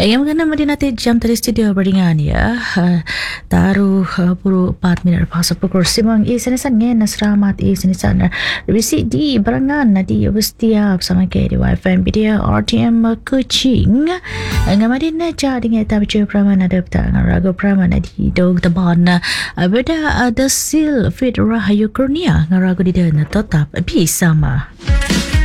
Yang mana Madinati jam tadi studio beringan ya. Taruh puru 4 minit pasal pukul simang sinisan ngena selamat sinisan bisi di barangan di setiap sama ke di wifi video RTM Kuching ngamadin jadi ngeta bicu praman ada petang rago praman di dog taban beda ada sil fit rahayu kurnia ngarago di dana tetap bisa mah.